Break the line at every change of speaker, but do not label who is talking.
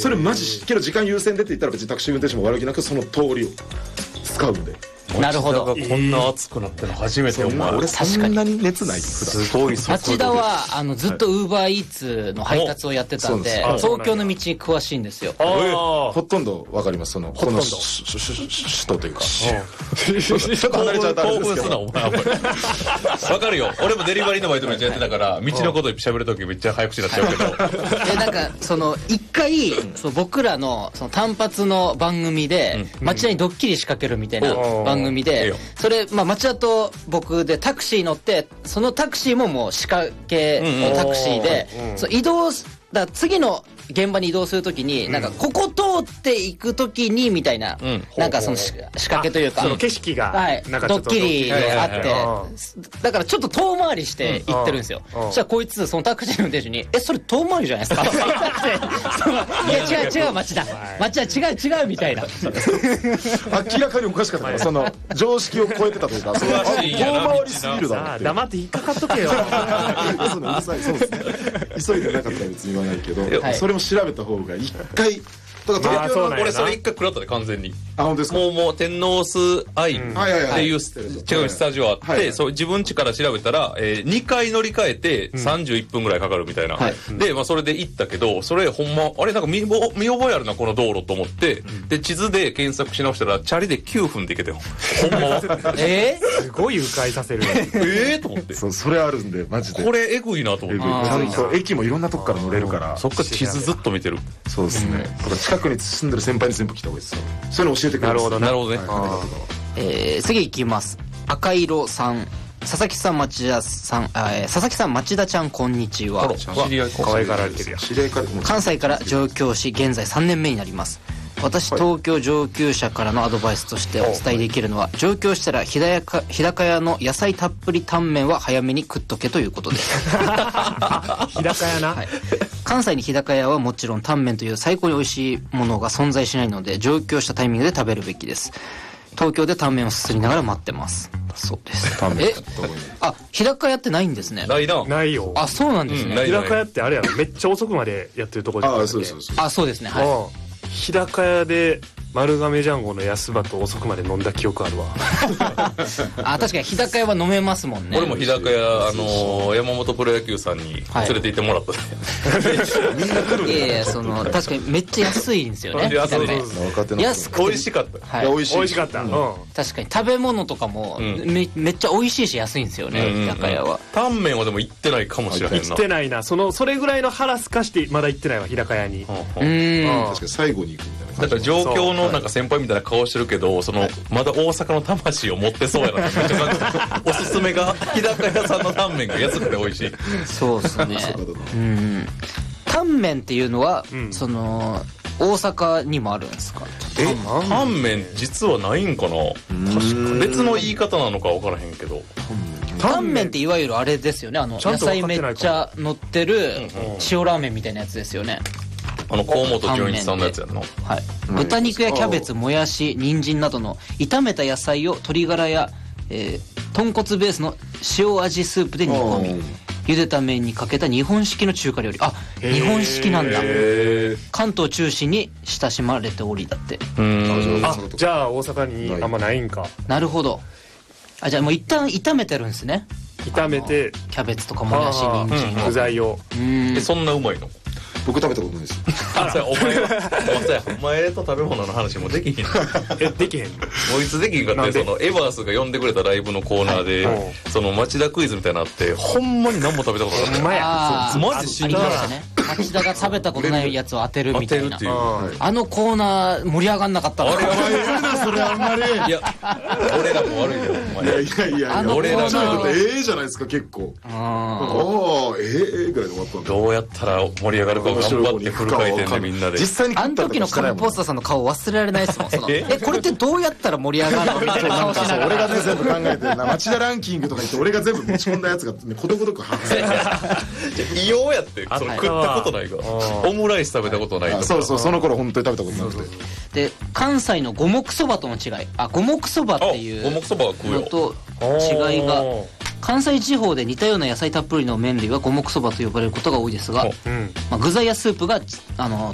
それマジけど時間優先でって言ったら別にタクシー運転手も悪気なくその通りを使うんで。
なるほど。
町田がこんな熱くなってるの初めて思う。
俺そんなに熱ない普段。
すごい
町田はずっとウーバーイーツの配達をやってたんで、東京の道に詳しいんですよ。
ほとんどわかります。この首都というか。ちょっと離れちゃったんですけど。興奮すなお前。
わかるよ。俺もデリバリーのバイトめっちゃやってたから道のこと喋るときめっちゃ早口になっちゃうけど。
なんか一回僕らの単発の番組で町田にドッキリ仕掛けるみたいな番組で、それ町田と僕でタクシー乗って、そのタクシーももう仕掛けのタクシーで移動だ次の現場に移動するときになんかここ通っていくときにみたいななんかその仕掛けというか
その景色が
ドッキリがあって、だからちょっと遠回りして行ってるんですよ。そしたらこいつそのタクシーの運転手にそれ遠回りじゃないですかいや違う町田違うみたいな。
明らかにおかしかったからその常識を超えてたというか、遠回りすぎるだろって。
黙って引っかかっとけよ。
そうですね。急いでなかったら別に言わないけど、それも調べた方が一回。だから東京の
俺それ一回食らったで完全に。
あ、本当ですか。
もう天王洲アイっていう違うスタジオあって、そう自分家から調べたら2回乗り換えて31分ぐらいかかるみたいな。でそれで行ったけど、それほんまあれなんか見覚えあるなこの道路と思って、で地図で検索し直したらチャリで9分で行けたよ。ほんまは。
すごい迂回させる。
と思って。
それあるんでマジで。
これエグいなと思って。
ちゃんと駅もいろんなとこから乗れるから。
そっから地図ずっと見てる。
そうですね。近くに住んでる先輩に全部来た方がいいですよ。そういうの教えてくれる。
なるほど
ね。次いきます。赤色さん、佐々木さん、町田さん、佐々木さん、町田ちゃん、こんにちは。
可愛がられてるやん。
関西から上京し、現在3年目になります。私、東京上級者からのアドバイスとしてお伝えできるのは、上京したら日高屋の野菜たっぷりタンメンは早めに食っとけということです。
日高屋な、
関西に日高屋はもちろんタンメンという最高に美味しいものが存在しないので、上京したタイミングで食べるべきです。東京でタンメンをすすりながら待ってます。そうです。日高屋ってないんですね。
ないよ。
あ、そうなんですね。
日高屋ってあれやろ、めっちゃ遅くまでやってるとこじゃなくて。
そうですね。
日高屋で丸亀ジャンゴの安場と遅くまで飲んだ記憶あるわ。
確かに日高屋は飲めますもんね。
俺も日高屋山本プロ野球さんに連れて行ってもらった
みんな来る。
いや確かにめっちゃ安いんですよね。
安く美味しかった。
美味しかった。
確かに食べ物とかもめっちゃ美味しいし安いんですよね、日高屋は。
タンメンはでも行ってないかもしれないな。
行ってないな。それぐらいの腹すかしてまだ行ってないわ、日高屋に。
確かに最後に行くみたいな。
だから上京のなんか先輩みたいな顔してるけど、まだ大阪の魂を持ってそうやな。めっちゃ感じた。おすすめが日高屋さんのタンメンが安くて美味しい。
そうですね。タンメンっていうのは大阪にもあるんですか？
タンメン実はないんかな。確か別の言い方なのか分からへんけど。
タンメンっていわゆるあれですよね。野菜めっちゃ乗ってる塩ラーメンみたいなやつですよね。
河本純一さんのやつやんの。
豚肉やキャベツ、もやし、人参などの炒めた野菜を鶏ガラや豚骨ベースの塩味スープで煮込み、茹でた麺にかけた日本式の中華料理。日本式なんだ。関東中心に親しまれておりだって。
じゃあ大阪にあんまないんか。
なるほど。じゃあもう一旦炒めてるんですね。
炒めて
キャベツとかもやし、人参
具材を。
そんなうまいの？
僕食べたことないです。
お前と食べ物の話もできひん。
できへん。
もういつできひんかって、エバースが呼んでくれたライブのコーナーで町田クイズみたいなのあって、ほんまに何も食べたことなかった。
ほんまや。
マジ死んだ。
町田が食べたことないやつを当てるみたいな。
当てるっていう。
あのコーナー盛り上がんなかったな。
それあんまり。
いや、俺らも悪いよ。
いや俺らじゃないですか結構。ぐらいで終わったんだ。
どうやったら盛り上がるか頑張ってフル回転でみんなで。
実際に
あの時のカムポスターさんの顔忘れられないですもん。これってどうやったら盛り上がるのみたいな顔しながら。
俺がね全部考えて町田ランキングとか言って俺が全部持ち込んだやつがことごとく発生。
異様やって食ったことないが。オムライス食べたことないとか。
そうその頃本当に食べたことなく
て。で関西の五目そばとの違い。五目そばっていうのと違いが。関西地方で似たような野菜たっぷりの麺類は五目そばと呼ばれることが多いですが、具材やスープが